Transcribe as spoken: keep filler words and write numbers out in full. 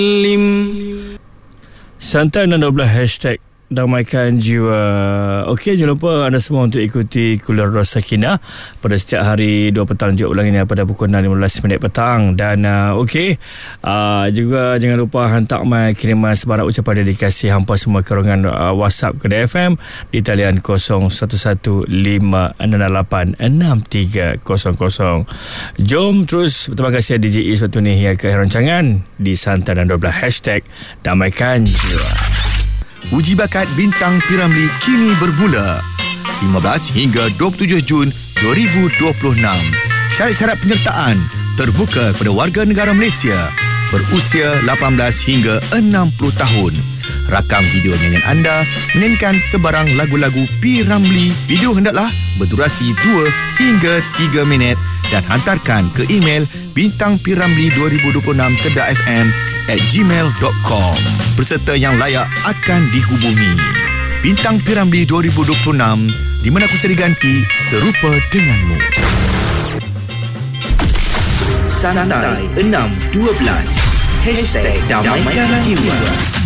Lim. Santai enam dua belas hashtag damaikan jiwa. Okey, jangan lupa anda semua untuk ikuti Kuliah Sakinah pada setiap hari dua petang, juga ulangannya pada pukul enam lima belas minit petang. Dan uh, okey, uh, juga jangan lupa hantar mai kiriman sebarang ucapan dedikasi hampa semua ke ruangan uh, WhatsApp Kedah F M di talian kosong satu satu lima enam lapan enam tiga kosong kosong. Jom terus berterima kasih D J E waktu ni hingga ke rancangan di Santai enam dua belas hashtag damaikan jiwa. Uji bakat Bintang P. Ramlee kini bermula lima belas hingga dua puluh tujuh Jun dua ribu dua puluh enam. Syarat-syarat penyertaan terbuka kepada warga negara Malaysia berusia lapan belas hingga enam puluh tahun. Rakam video nyanyian anda menyanyikan sebarang lagu-lagu P. Ramlee. Video hendaklah berdurasi dua hingga tiga minit dan hantarkan ke email bintangpiramlee dua ribu dua puluh enam kedah f m at gmail dot com. Peserta yang layak akan dihubungi. Bintang P. Ramlee dua ribu dua puluh enam, di mana aku cari ganti serupa denganmu. Santai enam dua belas hashtag damaikan jiwa.